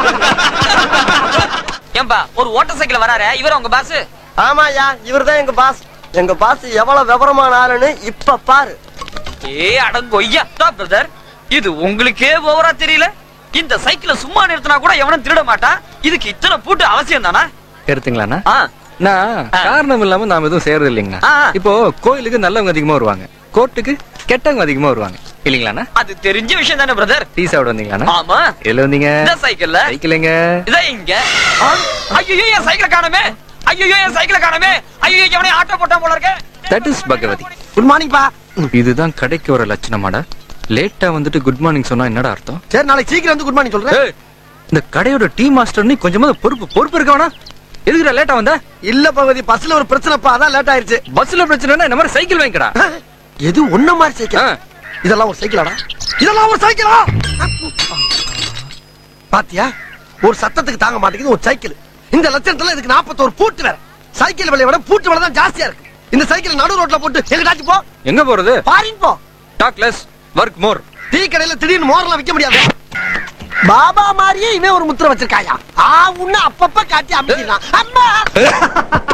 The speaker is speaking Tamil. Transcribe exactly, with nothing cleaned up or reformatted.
ஏம்பா ஒரு ஓட்டர் சைக்கிள் வராரு, இவர் உங்க பாஸ்? ஆமாயா, இவர்தான் எங்க பாஸ். எங்க பாஸ் எவ்வளவு விவரமான ஆளுன்னு இப்ப பாரு. ஏ அடங்கொய்யா பிரதர், இது உங்களுக்கே ஓவரா தெரியல? இந்த சைக்கிள சும்மா நிறுத்தினா கூட எவனும் திருட மாட்டான், இதுக்கு இத்தனை பூட்டு அவசியம் தானா? எடுத்துங்களாண்ணா? நான் காரணம் இல்லாம நாம எதுவும் செய்யறது இல்லைங்கண்ணா. இப்போ கோயிலுக்கு நல்லவங்க அதிகமா வருவாங்க, கோர்ட்டுக்கு கெட்டவங்க அதிகமா வருவாங்க இல்லீங்களாண்ணா? அது தெரிஞ்ச விஷயம் தானே பிரதர். டீ சாப்பிட வந்தீங்களாண்ணா? ஆமா. எதுல வந்தீங்க? இந்த சைக்கிள்ல. சைக்கிளுங்க இத இங்க. ஐயோ என் சைக்கிள காணோமே, ஐயோ என் சைக்கிள காணோமே, ஐயோ எவனே ஆட்டோ போட்டா போல இருக்கு. That is Bhagavathi. Good morning பா. இதுதான் கடைக்கு வர லட்சணமாடா? லேட்டா வந்துட்டு குட் மார்னிங் சொன்னா என்னடா அர்த்தம்? சரி, நாளைக்கு சீக்கிரம் வந்து குட் மார்னிங் சொல்றேன். இந்த கடையோட டீ மாஸ்டர் நீ கொஞ்சமா பொறுப்பு பொறுப்பு இருக்கவனா? எதுக்குடா லேட்டா வந்த? இல்ல பகவதி, பஸ்ல ஒரு பிரச்சனைப்பா, அதான் லேட் ஆயிருச்சு. பஸ்ல பிரச்சனைனா இந்த மாதிரி சைக்கிள் வாங்கிக்கடா. எது ஒண்ணு மாதிரி சைக்கிள்? இதெல்லாம் ஒரு சைக்கிளாடா? இதெல்லாம் ஒரு சைக்கிளா? பாத்தியா, ஒரு சத்தத்துக்கு தாங்க மாட்டேங்குது ஒரு சைக்கிள். இந்த லட்சணத்துல இதுக்கு நாற்பத்தோரு பூட்டு வேற. சைக்கிள் விலையை விட பூட்டு விலை தான் ஜாஸ்தியா இருக்கு. இந்த சைக்கிள் நடு ரோட்ல போட்டு எங்கடாச்சு போ. எங்க போறது? பாரின் போ. டாக் லெஸ், வர்க் மோர். டீ கடையில திடீர்னு மோரெல்லாம் விக்க முடியாது. பாபா மாதிரியே இவன் ஒரு முத்திரை வச்சிருக்காயா? ஆ உன்ன அப்பப்ப காட்டி அமைக்கிறான். அம்மா